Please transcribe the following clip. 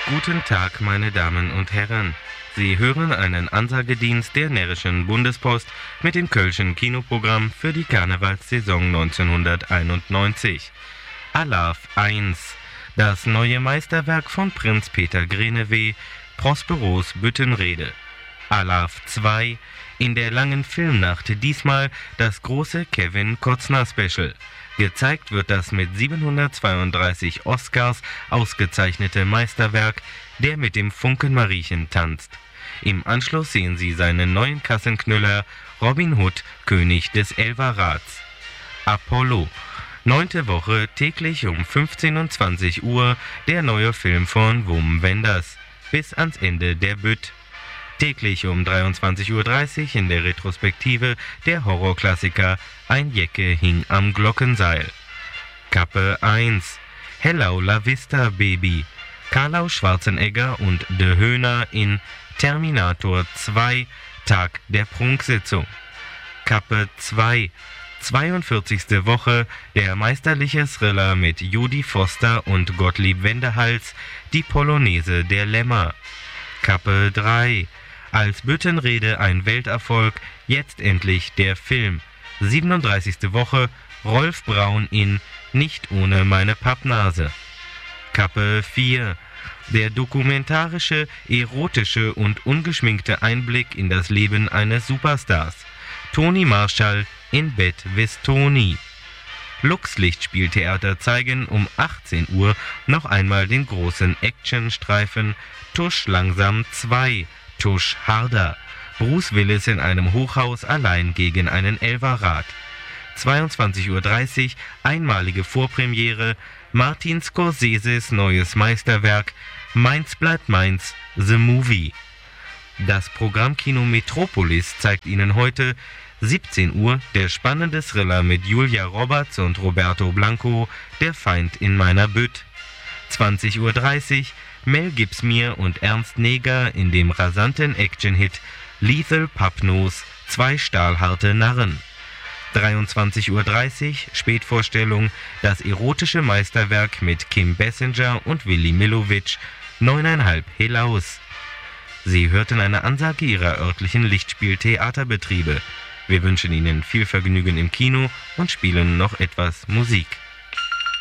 Guten Tag, meine Damen und Herren. Sie hören einen Ansagedienst der Närrischen Bundespost mit dem Kölschen Kinoprogramm für die Karnevalssaison 1991. Alarv 1, das neue Meisterwerk von Prinz Peter Greneweh, Prosperos Büttenrede. Alarv 2, in der langen Filmnacht diesmal das große Kevin Costner Special. Gezeigt wird das mit 732 Oscars ausgezeichnete Meisterwerk, der mit dem Funken-Mariechen tanzt. Im Anschluss sehen Sie seinen neuen Kassenknüller Robin Hood, König des Elverrats. Apollo, 9. Woche, täglich um 15 und 20 Uhr, der neue Film von Wim Wenders. Bis ans Ende der Bütt. Täglich um 23:30 Uhr in der Retrospektive der Horrorklassiker Ein Jecke hing am Glockenseil. Kappe 1, Hello La Vista Baby, Karlau Schwarzenegger und De Höhner in Terminator 2, Tag der Prunksitzung. Kappe 2, 42. Woche, der meisterliche Thriller mit Jodie Foster und Gottlieb Wendehals, die Polonaise der Lämmer. Kappe 3, als Büttenrede ein Welterfolg, jetzt endlich der Film. 37. Woche, Rolf Braun in Nicht ohne meine Pappnase. Kappe 4, der dokumentarische, erotische und ungeschminkte Einblick in das Leben eines Superstars. Toni Marshall in Bett with Toni. Lux-Lichtspieltheater zeigen um 18 Uhr noch einmal den großen Actionstreifen Tusch langsam 2, Tusch harder. Bruce Willis in einem Hochhaus allein gegen einen Elverrat. 22:30 Uhr, einmalige Vorpremiere, Martin Scorseses neues Meisterwerk Meins bleibt meins, The Movie. Das Programmkino Metropolis zeigt Ihnen heute 17 Uhr der spannende Thriller mit Julia Roberts und Roberto Blanco, Der Feind in meiner Bütt. 20:30 Uhr, Mel Gibsmere und Ernst Neger in dem rasanten Action-Hit Lethal Pappnos, zwei stahlharte Narren. 23:30 Uhr, Spätvorstellung, das erotische Meisterwerk mit Kim Basinger und Willy Millowitsch, 9,5 Helaus. Sie hörten eine Ansage Ihrer örtlichen Lichtspieltheaterbetriebe. Wir wünschen Ihnen viel Vergnügen im Kino und spielen noch etwas Musik.